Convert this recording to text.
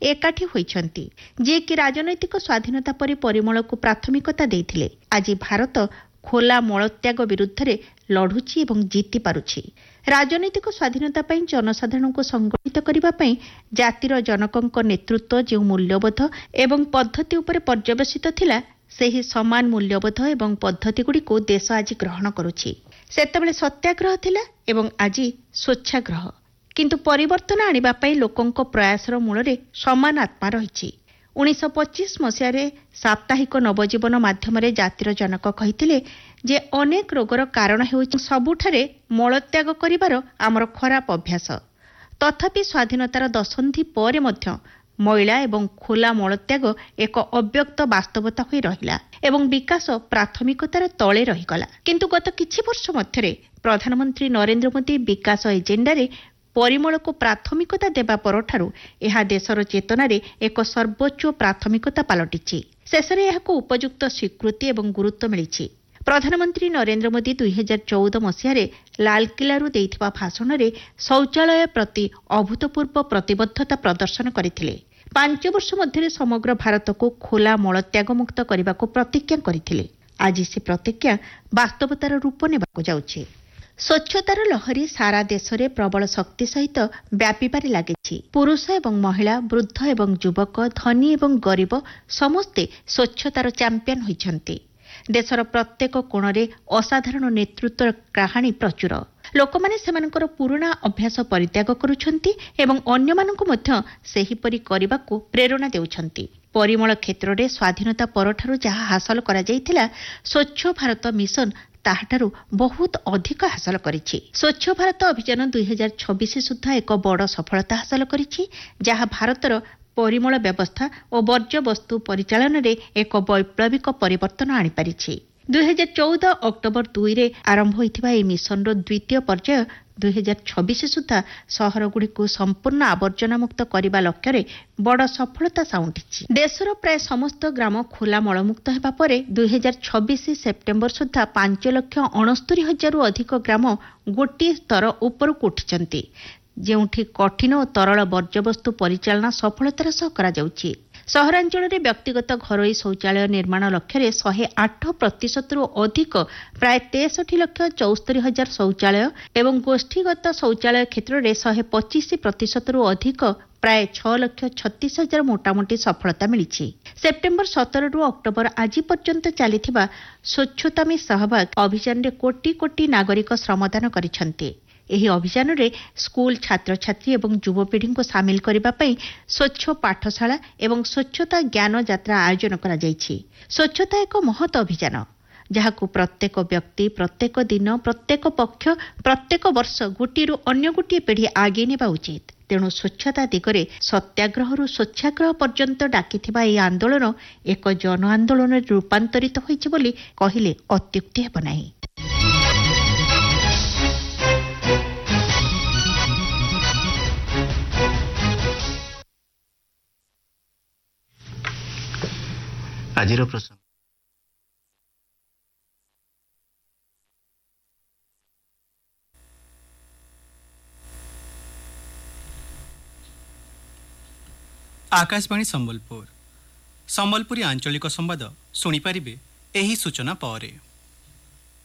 एकाठी होइछन्ति जे कि राजनैतिक स्वाधीनता परि परिमलको प्राथमिकता देइथिले। आज भारत खोला मलत्याग विरुद्ध रे लढुछि एवं जीति पारुछि। राजनैतिक स्वाधीनता पई जनसाधारणको संगठित करिबा पई जातिर जनकଙ୍କ नेतृत्व जे मूल्यबोध एवं पद्धति उपरे पर्यवेसित थिला ସେହି समान मूल्यबोध एवं पद्धति गुड़िको देश आज ग्रहण करुछि। सेतेबेले सत्याग्रह थिला एवं आज स्वच्छाग्रह, किंतु परिवर्तन आनिबा पई लोकଙ୍କ प्रयासर मूलरे समान आत्मा रहिछि। 1925 मसियारे साप्ताहिक नवजीवन माध्यम जातिर जनक कहिथिले जे अनेक रोगर कारण हेउछि सबुठारे मलत्याग करिवार आमर खराब अभ्यास। तथापि स्वाधीनतार दशंधि परे मध्य महिला एवं खोला मलत्याग एक अव्यक्त वास्तवता होई रहिला एवं विकास प्राथमिकतार तले रहिगला। किंतु गत किछि वर्ष मध्यरे प्रधानमंत्री नरेंद्र मोदी विकास एजेंडारे परिमल को प्राथमिकता देबा परठारु एहा देशर चेतनारे एक सर्वोच्च प्राथमिकता पलटिछि। शेषरे एहाको उपयुक्त स्वीकृति एवं गुरुत्व मिलिछि। प्रधानमंत्री नरेंद्र मोदी 2014 मसियारे लालकिल्लारू देइथिबा भाषणरे शौचालय प्रति अभूतपूर्व प्रतिबद्धता प्रदर्शन करथिले। 5 वर्ष मध्यरे समग्र भारत को खोला मलत्याग मुक्त करबाको प्रतिज्ञा करथिले। आज से प्रतिज्ञा वास्तवतार रूप नेबाको जाउछि। स्वच्छतार लहरी सारा देश में प्रबल शक्ति सहित व्यापीबारे लागिछि। पुरुष एवं महिला, वृद्ध एवं युवक, धनी एवं गरीब समस्ते स्वच्छतार चैंपियन होइछन्ति। देशर प्रत्येक कोणरे असाधारण नेतृत्व कहानी प्रचुर। लोकमाने सेमानकर पुराना अभ्यास परित्याग करुछन्ति एवं अन्यमानकु मध्य सेहिपरि करिबाकु प्रेरणा देउछन्ति। परिमल क्षेत्र में स्वाधीनता परठारु जहा हासिल करा जाइथिला, स्वच्छ भारत मिशन ताहाटारु बहुत अधिक हासिल करिछि। स्वच्छ भारत अभियान 2026 सुद्धा एक बड़ सफलता हासिल करिछि, जहा भारतर परिमल व्यवस्था और वर्ज्य वस्तु परिचालन रे एक वैप्लविक परिवर्तन आनी पारिछि। 2014 अक्टोबर 2 रे आरंभ होइथिबा ए मिशन रो द्वितीय पर्याय 2026 सुद्धा सहर गुड़िक संपूर्ण आवर्जना मुक्त करने लक्ष्य बड़ सफलता साउंटिछि। देशर प्राय समस्त ग्राम खोला मलमुक्त हेबा परे 2026 सेप्टेम्बर सुद्धा 5,69,000 अधिक ग्राम गोटे स्तर उपरକୁ उठिछन्ति, जेउठी कठिन और तरल वर्ज्यवस्तु परिचालना सफलतार सह करा जाउछि। सहरांचल में व्यक्तिगत घरोई शौचालय निर्माण लक्ष्य 108% रु अधिक प्राय 63,74,000 शौचालय एवं गोष्ठीगत शौचालय क्षेत्र में 125% रु अधिक प्राय 6,36,000 मोटामोटी सफलता मिली। सेप्टेम्बर 17 रु अक्टोबर आज पर्यंत चलिथिबा स्वच्छता में सहभाग अभियान रे कोटी कोटी नागरिक श्रमदान करिसंति। एही अभियान रे स्कूल छात्र छात्री एवं युवपीढ़ी को सामिल करबा पई स्वच्छ पाठशाला एवं स्वच्छता ज्ञान यात्रा आयोजन करा जायछि। स्वच्छता एक महत अभियान जहाकु प्रत्येक व्यक्ति प्रत्येक दिन प्रत्येक पक्ष प्रत्येक वर्ष गोटी अन्य गोटी पीढ़ी आगे नेबा उचित। तेणु स्वच्छता दिगरे सत्याग्रह स्वच्छाग्रह पर्यंत डाकिथिबा এই आंदोलन एक जन आंदोलन रूपांतरित होइछि बोली कहिले अत्युक्ति हेब नाही। आजिर प्रसंग आकाशवाणी संबलपुर संबलपुरी आंचलिक संवाद शुणिपारे एही सूचना पर।